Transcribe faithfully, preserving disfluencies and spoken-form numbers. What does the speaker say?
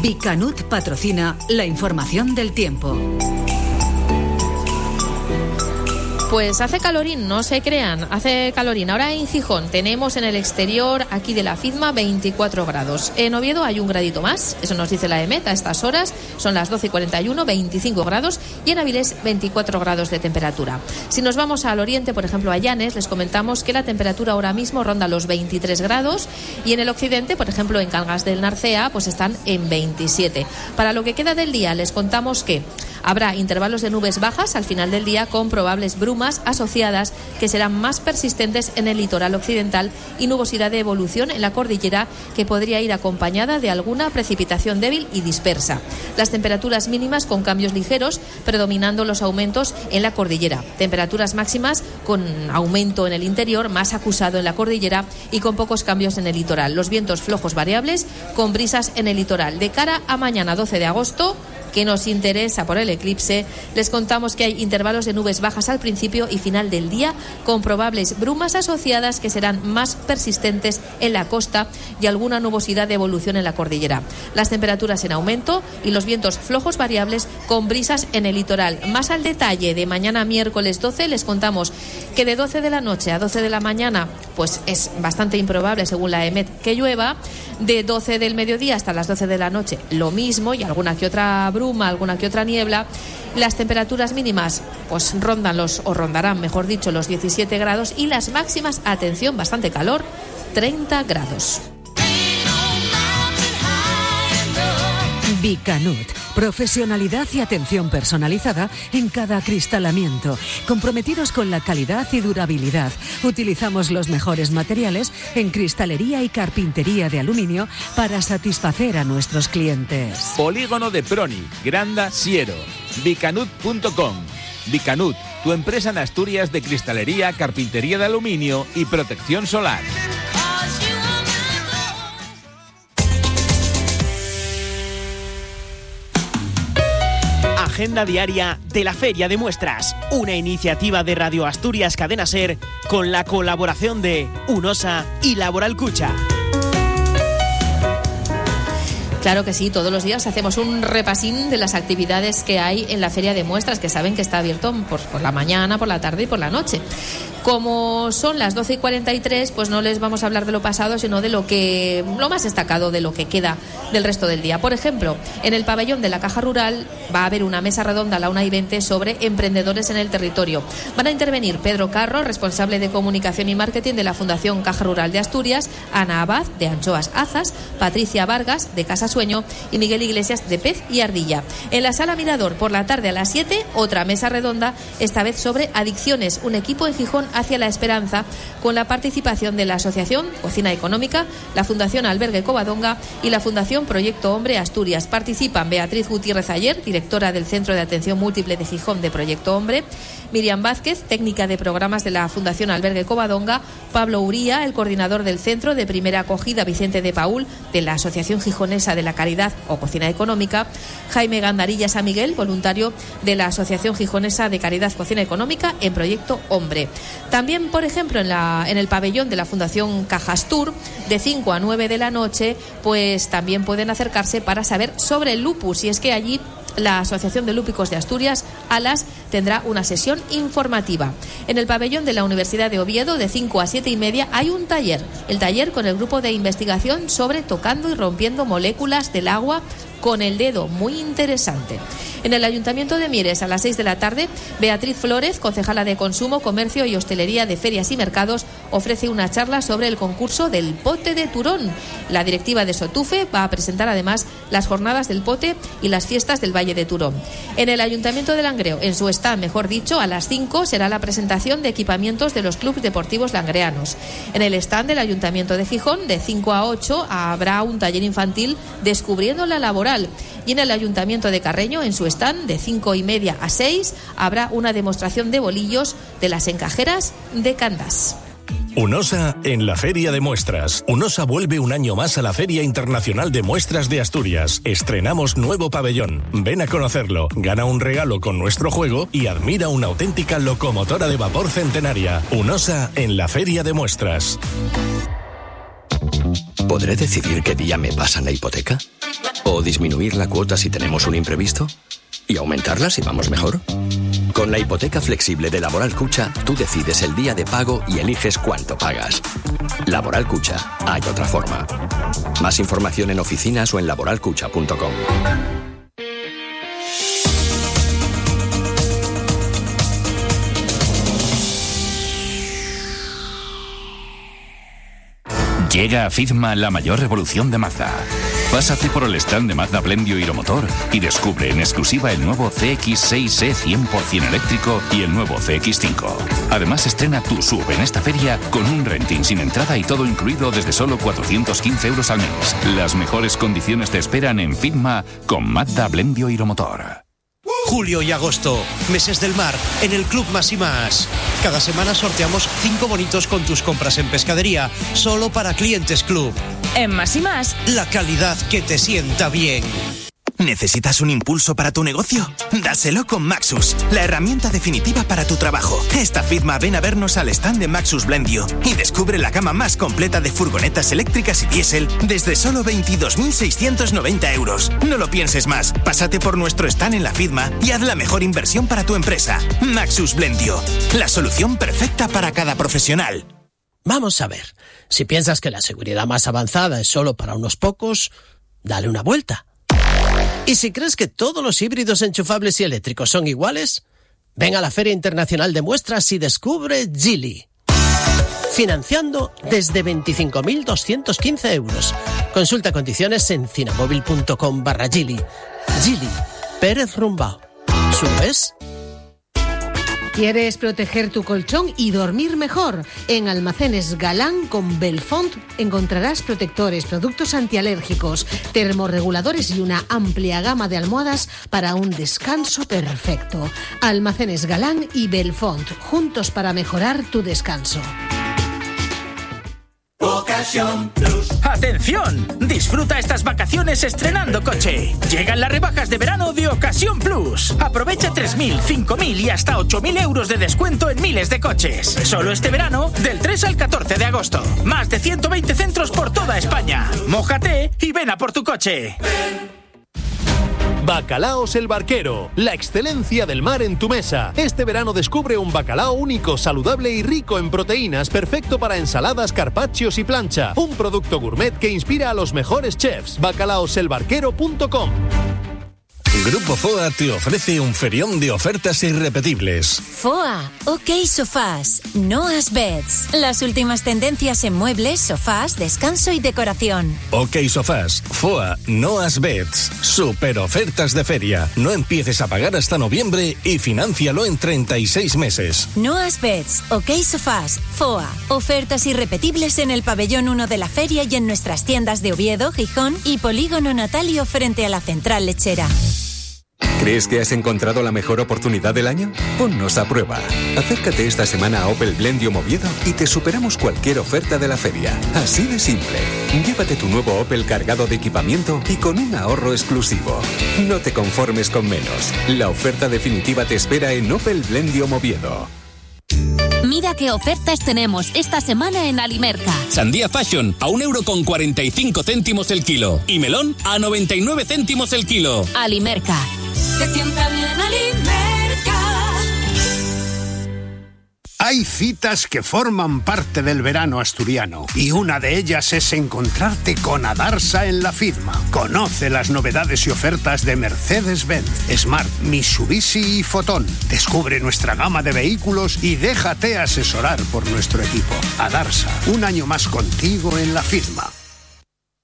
Bicanut patrocina la información del tiempo. Pues hace calorín, no se crean, hace calorín. Ahora en Gijón tenemos en el exterior aquí de la Fidma veinticuatro grados. En Oviedo hay un gradito más, eso nos dice la EMET a estas horas, son las doce y cuarenta y uno, veinticinco grados, y en Avilés veinticuatro grados de temperatura. Si nos vamos al oriente, por ejemplo a Llanes, les comentamos que la temperatura ahora mismo ronda los veintitrés grados, y en el occidente, por ejemplo en Cangas del Narcea, pues están en veintisiete. Para lo que queda del día les contamos que habrá intervalos de nubes bajas al final del día con probables brumas asociadas que serán más persistentes en el litoral occidental y nubosidad de evolución en la cordillera que podría ir acompañada de alguna precipitación débil y dispersa. Las temperaturas mínimas con cambios ligeros, predominando los aumentos en la cordillera. Temperaturas máximas con aumento en el interior, más acusado en la cordillera y con pocos cambios en el litoral. Los vientos flojos variables con brisas en el litoral. De cara a mañana doce de agosto, que nos interesa por el eclipse, les contamos que hay intervalos de nubes bajas al principio y final del día, con probables brumas asociadas que serán más persistentes en la costa y alguna nubosidad de evolución en la cordillera. Las temperaturas en aumento y los vientos flojos variables con brisas en el litoral. Más al detalle, de mañana miércoles doce les contamos que de doce de la noche a doce de la mañana pues es bastante improbable, según la EMET, que llueva. De doce del mediodía hasta las doce de la noche lo mismo, y alguna que otra bruma, alguna que otra niebla. Las temperaturas mínimas pues rondan los, o rondarán, mejor dicho, los diecisiete grados, y las máximas, atención, bastante calor, treinta grados. Bicanut, profesionalidad y atención personalizada en cada acristalamiento, comprometidos con la calidad y durabilidad. Utilizamos los mejores materiales en cristalería y carpintería de aluminio para satisfacer a nuestros clientes. Polígono de Proni, Granda, Siero, bicanut punto com. Bicanut, tu empresa en Asturias de cristalería, carpintería de aluminio y protección solar. Agenda diaria de la Feria de Muestras, una iniciativa de Radio Asturias Cadena Ser con la colaboración de UNOSA y Laboral Cucha. Claro que sí, todos los días hacemos un repasín de las actividades que hay en la Feria de Muestras, que saben que está abierto por, por la mañana, por la tarde y por la noche. Como son las doce y cuarenta y tres, pues no les vamos a hablar de lo pasado, sino de lo que lo más destacado de lo que queda del resto del día. Por ejemplo, en el pabellón de la Caja Rural va a haber una mesa redonda a la una y veinte sobre emprendedores en el territorio. Van a intervenir Pedro Carro, responsable de comunicación y marketing de la Fundación Caja Rural de Asturias, Ana Abad, de Anchoas Azas, Patricia Vargas, de Casa Sueño, y Miguel Iglesias, de Pez y Ardilla. En la Sala Mirador, por la tarde a las siete, otra mesa redonda, esta vez sobre adicciones, un equipo en Gijón hacia la esperanza, con la participación de la Asociación Cocina Económica, la Fundación Albergue Covadonga y la Fundación Proyecto Hombre Asturias. Participan Beatriz Gutiérrez Ayer, directora del Centro de Atención Múltiple de Gijón de Proyecto Hombre, Miriam Vázquez, técnica de programas de la Fundación Albergue Covadonga, Pablo Uría, el coordinador del Centro de Primera Acogida Vicente de Paúl de la Asociación Gijonesa de la Caridad o Cocina Económica, Jaime Gandarilla San Miguel, voluntario de la Asociación Gijonesa de Caridad Cocina Económica en Proyecto Hombre. También, por ejemplo, en, la, en el pabellón de la Fundación Cajastur, de cinco a nueve de la noche, pues también pueden acercarse para saber sobre el lupus, y es que allí la Asociación de Lúpicos de Asturias, ALAS, tendrá una sesión informativa. En el pabellón de la Universidad de Oviedo, de cinco a siete y media, hay un taller. El taller con el grupo de investigación sobre tocando y rompiendo moléculas del agua con el dedo, muy interesante. En el Ayuntamiento de Mieres, a las seis de la tarde, Beatriz Flórez, concejala de Consumo, Comercio y Hostelería de Ferias y Mercados, ofrece una charla sobre el concurso del Pote de Turón. La directiva de Sotufe va a presentar además las jornadas del Pote y las fiestas del Valle de Turón. En el Ayuntamiento de Langreo, en su stand, mejor dicho, a las cinco será la presentación de equipamientos de los clubes deportivos langreanos. En el stand del Ayuntamiento de Gijón, de cinco a ocho, habrá un taller infantil descubriendo la laboral. Y en el Ayuntamiento de Carreño, en su stand, de cinco y media a seis, habrá una demostración de bolillos de las encajeras de Candás. UNOSA en la Feria de Muestras. UNOSA vuelve un año más a la Feria Internacional de Muestras de Asturias. Estrenamos nuevo pabellón. Ven a conocerlo, gana un regalo con nuestro juego y admira una auténtica locomotora de vapor centenaria. UNOSA en la Feria de Muestras. ¿Podré decidir qué día me pasan la hipoteca? ¿O disminuir la cuota si tenemos un imprevisto? ¿Y aumentarla si vamos mejor? Con la hipoteca flexible de Laboral Cucha, tú decides el día de pago y eliges cuánto pagas. Laboral Cucha, hay otra forma. Más información en oficinas o en laboral cucha punto com. Llega a Fitma la mayor revolución de Mazda. Pásate por el stand de Mazda Blendio Hiromotor y descubre en exclusiva el nuevo C X seis E cien por ciento eléctrico y el nuevo C X cinco. Además, estrena tu S U V en esta feria con un renting sin entrada y todo incluido desde solo cuatrocientos quince euros al mes. Las mejores condiciones te esperan en Fitma con Mazda Blendio Hiromotor. Julio y agosto, meses del mar, en el Club Más y Más. Cada semana sorteamos cinco bonitos con tus compras en pescadería, solo para clientes Club. En Más y Más, la calidad que te sienta bien. ¿Necesitas un impulso para tu negocio? Dáselo con Maxus, la herramienta definitiva para tu trabajo. Esta Fitma ven a vernos al stand de Maxus Blendio y descubre la gama más completa de furgonetas eléctricas y diésel desde solo veintidós mil seiscientos noventa euros. No lo pienses más, pásate por nuestro stand en la Fitma y haz la mejor inversión para tu empresa. Maxus Blendio, la solución perfecta para cada profesional. Vamos a ver, si piensas que la seguridad más avanzada es solo para unos pocos, dale una vuelta. Y si crees que todos los híbridos enchufables y eléctricos son iguales, ven a la Feria Internacional de Muestras y descubre Geely. Financiando desde veinticinco mil doscientos quince euros. Consulta condiciones en cinamóvil.com barra Geely. Geely, Pérez Rumbao. ¿Subes? ¿Quieres proteger tu colchón y dormir mejor? En Almacenes Galán con Belfont encontrarás protectores, productos antialérgicos, termorreguladores y una amplia gama de almohadas para un descanso perfecto. Almacenes Galán y Belfont, juntos para mejorar tu descanso. Ocasión Plus. ¡Atención! Disfruta estas vacaciones estrenando coche. Llegan las rebajas de verano de Ocasión Plus. Aprovecha tres mil, cinco mil y hasta ocho mil euros de descuento en miles de coches. Solo este verano, del tres al catorce de agosto. Más de ciento veinte centros por toda España. Mójate y ven a por tu coche. Ven. Bacalaos El Barquero, la excelencia del mar en tu mesa. Este verano descubre un bacalao único, saludable y rico en proteínas, perfecto para ensaladas, carpaccios y plancha. Un producto gourmet que inspira a los mejores chefs. bacalaos el barquero punto com. Grupo F O A te ofrece un ferión de ofertas irrepetibles. F O A, OK Sofás, Noah's Beds. Las últimas tendencias en muebles, sofás, descanso y decoración. OK Sofás, F O A, Noah's Beds. Super ofertas de feria. No empieces a pagar hasta noviembre y financialo en treinta y seis meses. Noah's Beds, OK Sofás, F O A. Ofertas irrepetibles en el pabellón uno de la feria y en nuestras tiendas de Oviedo, Gijón y Polígono Natalio frente a la central lechera. ¿Crees que has encontrado la mejor oportunidad del año? Ponnos a prueba. Acércate esta semana a Opel Blendio Oviedo y te superamos cualquier oferta de la feria. Así de simple. Llévate tu nuevo Opel cargado de equipamiento y con un ahorro exclusivo. No te conformes con menos. La oferta definitiva te espera en Opel Blendio Oviedo. Mira qué ofertas tenemos esta semana en Alimerca. Sandía Fashion a un euro con cuarenta y cinco céntimos el kilo. Y melón a noventa y nueve céntimos el kilo. Alimerca. Se sienta bien Alimerca. Hay citas que forman parte del verano asturiano y una de ellas es encontrarte con Adarsa en la Fitma. Conoce las novedades y ofertas de Mercedes-Benz, Smart, Mitsubishi y Fotón. Descubre nuestra gama de vehículos y déjate asesorar por nuestro equipo. Adarsa, un año más contigo en la Fitma.